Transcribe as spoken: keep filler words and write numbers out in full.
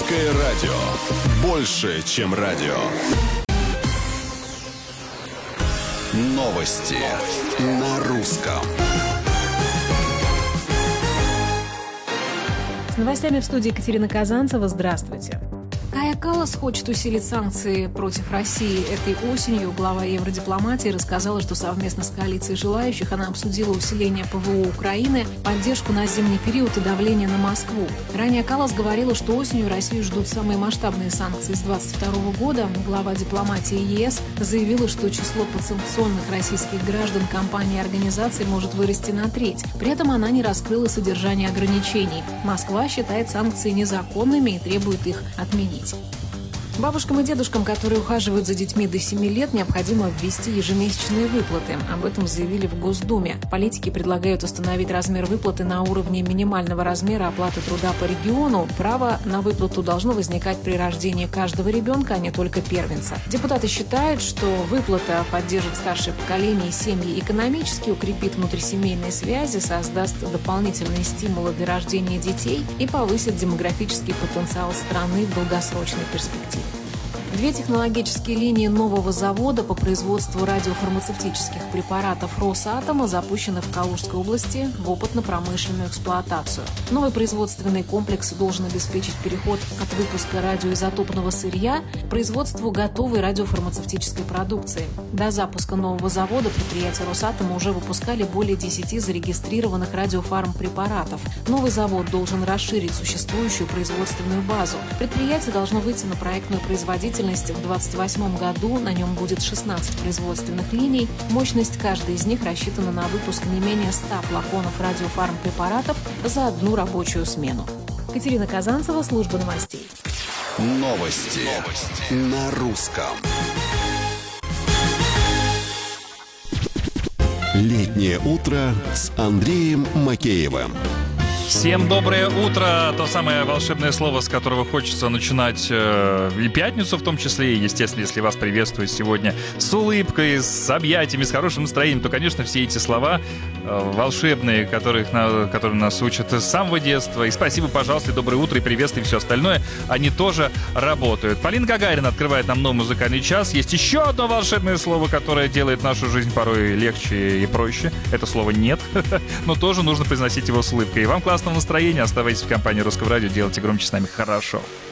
Русское радио. Больше, чем радио. Новости на русском. С новостями в студии Екатерина Казанцева. Здравствуйте. Кая Каллас хочет усилить санкции против России этой осенью. Глава евродипломатии рассказала, что совместно с коалицией желающих она обсудила усиление ПВО Украины, поддержку на зимний период и давление на Москву. Ранее Каллас говорила, что осенью Россию ждут самые масштабные санкции с двадцать второго года. Глава дипломатии ЕС заявила, что число подсанкционных российских граждан компаний и организаций может вырасти на треть. При этом она не раскрыла содержание ограничений. Москва считает санкции незаконными и требует их отменить. Бабушкам и дедушкам, которые ухаживают за детьми до семи лет, необходимо ввести ежемесячные выплаты. Об этом заявили в Госдуме. Политики предлагают установить размер выплаты на уровне минимального размера оплаты труда по региону. Право на выплату должно возникать при рождении каждого ребенка, а не только первенца. Депутаты считают, что выплата поддержит старшее поколение и семьи экономически, укрепит внутрисемейные связи, создаст дополнительные стимулы для рождения детей и повысит демографический потенциал страны в долгосрочной перспективе. Две технологические линии нового завода по производству радиофармацевтических препаратов Росатома запущены в Калужской области в опытно-промышленную эксплуатацию. Новый производственный комплекс должен обеспечить переход от выпуска радиоизотопного сырья к производству готовой радиофармацевтической продукции. До запуска нового завода предприятия Росатома уже выпускали более десяти зарегистрированных радиофармпрепаратов. Новый завод должен расширить существующую производственную базу. Предприятие должно выйти на проектную производительность в две тысячи двадцать восьмом году. На нем будет шестнадцать производственных линий. Мощность каждой из них рассчитана на выпуск не менее ста флаконов радиофармпрепаратов за одну рабочую смену. Екатерина Казанцева, служба новостей. Новости, Новости. На русском. Летнее утро с Андреем Макеевым. Всем доброе утро! То самое волшебное слово, с которого хочется начинать э, и пятницу в том числе. И, естественно, если вас приветствуют сегодня с улыбкой, с объятиями, с хорошим настроением, то, конечно, все эти слова э, волшебные, которых на, которые нас учат с самого детства. И спасибо, пожалуйста, и доброе утро, и приветствие, и все остальное. Они тоже работают. Полина Гагарина открывает нам новый музыкальный час. Есть еще одно волшебное слово, которое делает нашу жизнь порой легче и проще. Это слово «нет», но тоже нужно произносить его с улыбкой. И вам классно настроение, оставайтесь в компании Русского радио, делайте громче с нами хорошо.